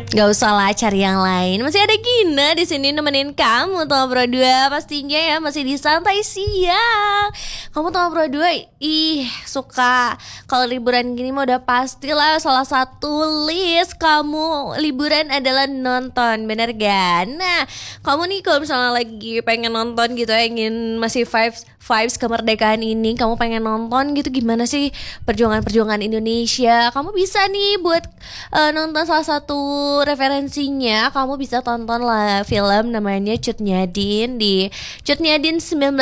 Gak usah lah cari yang lain. Masih ada Gina di sini nemenin kamu Toma Pro 2 pastinya ya, masih di santai siang. Kamu Toma Pro 2 suka kalau liburan gini mah udah pastilah salah satu list kamu liburan adalah nonton, bener gak? Nah, kamu nih kalau misalnya lagi pengen nonton gitu ya, ingin masih vibes kemerdekaan ini, kamu pengen nonton gitu gimana sih perjuangan-perjuangan Indonesia, kamu bisa nih buat nonton salah satu referensinya. Kamu bisa tonton lah film namanya Cut Nyadin di Cut Nyadin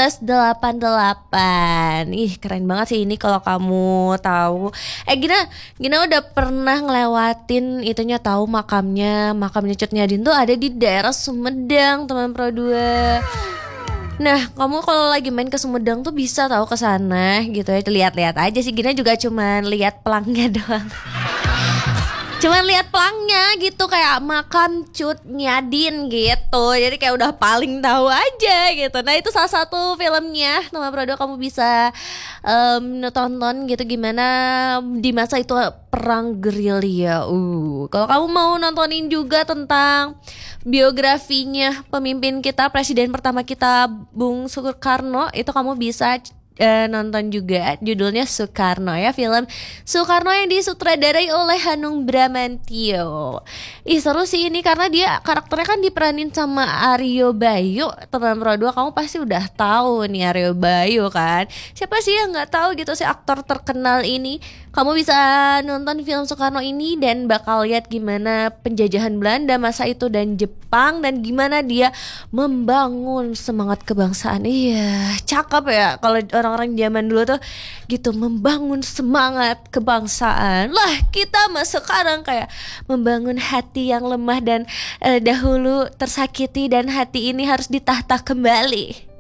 1988. Keren banget sih ini kalau kamu tahu. Gina udah pernah ngelewatin itunya, tahu makamnya Cut Nyadin tuh ada di daerah Sumedang, teman Pro 2. Nah, kamu kalau lagi main ke Sumedang tuh bisa tahu ke sana gitu ya. Lihat-lihat aja sih, Gina juga cuman lihat pelangnya doang. Cuman lihat pelangnya gitu, kayak makam Cut Nyadin gitu. Jadi kayak udah paling tahu aja gitu. Nah, itu salah satu filmnya Toma Pro 2, kamu bisa tonton gitu gimana di masa itu perang gerilya. Kalau kamu mau nontonin juga tentang biografinya pemimpin kita, presiden pertama kita Bung Soekarno, itu kamu bisa nonton juga, judulnya Soekarno ya, film Soekarno yang disutradarai oleh Hanung Bramantyo. Seru sih ini karena dia karakternya kan diperanin sama Aryo Bayu. Teman Pro 2 kamu pasti udah tahu nih Aryo Bayu kan. Siapa sih yang nggak tahu gitu si aktor terkenal ini. Kamu bisa nonton film Soekarno ini dan bakal lihat gimana penjajahan Belanda masa itu dan Jepang, dan gimana dia membangun semangat kebangsaan. Cakep ya kalau orang-orang zaman dulu tuh gitu, membangun semangat kebangsaan. Lah, kita mah sekarang kayak membangun hati yang lemah dan dahulu tersakiti, dan hati ini harus ditata kembali.